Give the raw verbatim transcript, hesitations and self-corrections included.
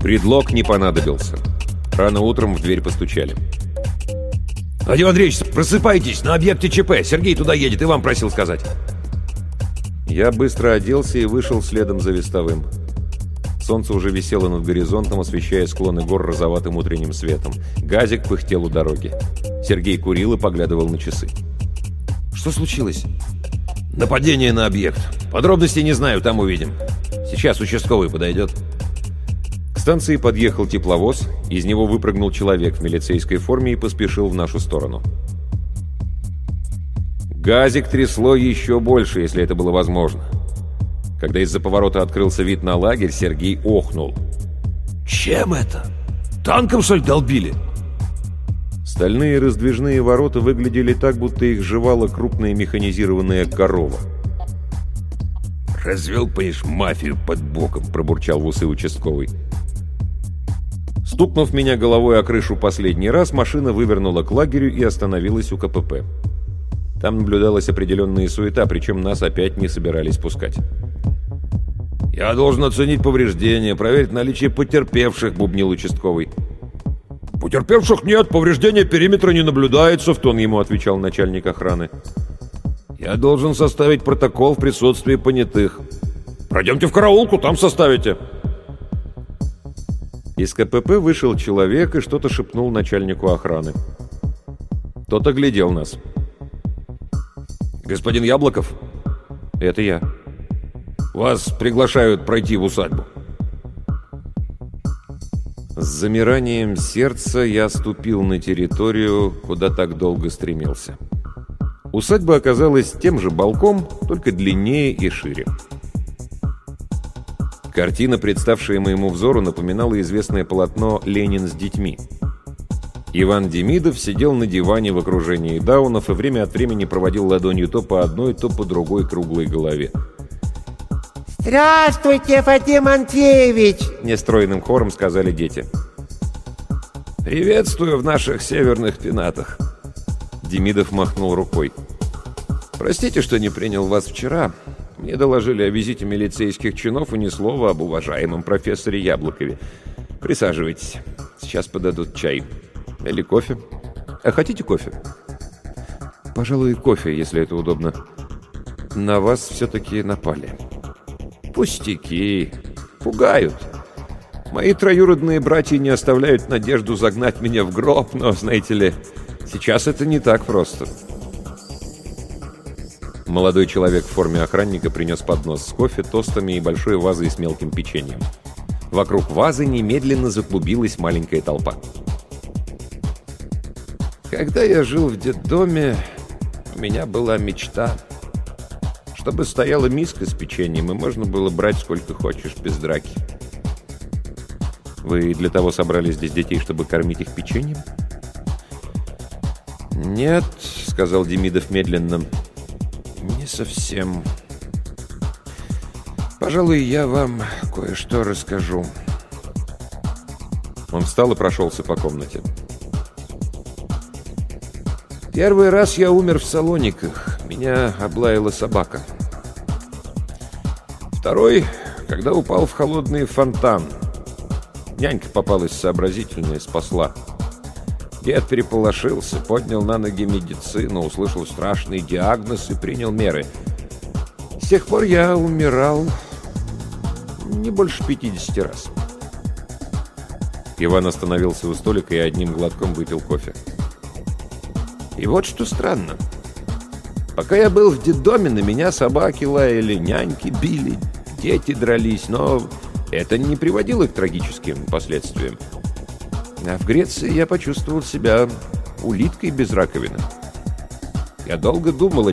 Предлог не понадобился. Рано утром в дверь постучали. «Владимир Андреевич, просыпайтесь, на объекте ЧП. Сергей туда едет, и вам просил сказать». Я быстро оделся и вышел следом за вестовым. Солнце уже висело над горизонтом, освещая склоны гор розоватым утренним светом. Газик пыхтел у дороги. Сергей курил и поглядывал на часы. «Что случилось?» «Нападение на объект. Подробностей не знаю, там увидим. Сейчас участковый подойдет». К станции подъехал тепловоз, из него выпрыгнул человек в милицейской форме и поспешил в нашу сторону. Газик трясло еще больше, если это было возможно. Когда из-за поворота открылся вид на лагерь, Сергей охнул. «Чем это? Танком, что ли, долбили?» Стальные раздвижные ворота выглядели так, будто их жевала крупная механизированная корова. «Развел, понимаешь, мафию под боком», — пробурчал в усы участковый. Стукнув меня головой о крышу последний раз, машина вывернула к лагерю и остановилась у ка пэ пэ. Там наблюдалась определенная суета, причем нас опять не собирались пускать. «Я должен оценить повреждения, проверить наличие потерпевших», — бубнил участковый. «Потерпевших нет, повреждения периметра не наблюдается», — в тон ему отвечал начальник охраны. «Я должен составить протокол в присутствии понятых». «Пройдемте в караулку, там составите». Из ка пэ пэ вышел человек и что-то шепнул начальнику охраны. Тот оглядел нас. «Господин Яблоков?» «Это я». «Вас приглашают пройти в усадьбу». С замиранием сердца я ступил на территорию, куда так долго стремился. Усадьба оказалась тем же балком, только длиннее и шире. Картина, представшая моему взору, напоминала известное полотно «Ленин с детьми». Иван Демидов сидел на диване в окружении даунов и время от времени проводил ладонью то по одной, то по другой круглой голове. «Здравствуйте, Вадим Андреевич!» — нестройным хором сказали дети. «Приветствую в наших северных пенатах!» Демидов махнул рукой. «Простите, что не принял вас вчера. Мне доложили о визите милицейских чинов и ни слова об уважаемом профессоре Яблокове. Присаживайтесь. Сейчас подадут чай. Или кофе. А хотите кофе?» «Пожалуй, кофе, если это удобно. На вас все-таки напали». «Пустяки. Пугают. Мои троюродные братья не оставляют надежду загнать меня в гроб, но, знаете ли, сейчас это не так просто». Молодой человек в форме охранника принес поднос с кофе, тостами и большой вазой с мелким печеньем. Вокруг вазы немедленно заклубилась маленькая толпа. «Когда я жил в детдоме, у меня была мечта. Чтобы стояла миска с печеньем, и можно было брать сколько хочешь, без драки». «Вы для того собрали здесь детей, чтобы кормить их печеньем?» «Нет», — сказал Демидов медленно, — «не совсем. Пожалуй, я вам кое-что расскажу». Он встал и прошелся по комнате. «Первый раз я умер в Салониках. Меня облаяла собака. Второй, когда упал в холодный фонтан. Нянька попалась сообразительная, спасла. Дед переполошился, поднял на ноги медицину, услышал страшный диагноз и принял меры. С тех пор я умирал не больше пятидесяти раз». Иван остановился у столика и одним глотком выпил кофе. «И вот что странно. Пока я был в детдоме, на меня собаки лаяли, няньки били, дети дрались, но это не приводило к трагическим последствиям. А в Греции я почувствовал себя улиткой без раковины. Я долго думал,